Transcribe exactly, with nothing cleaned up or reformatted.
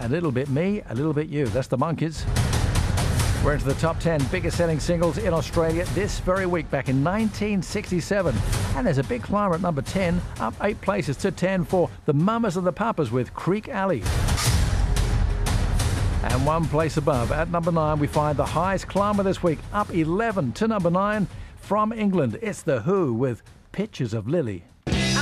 A little bit me, a little bit you. That's the Monkeys. We're into the top ten biggest selling singles in Australia this very week, back in nineteen sixty-seven. And there's a big climber at number ten, up eight places to ten for the Mamas and the Papas with Creek Alley. And one place above, at number nine, we find the highest climber this week, up eleven to number nine from England. It's The Who with Pictures of Lily.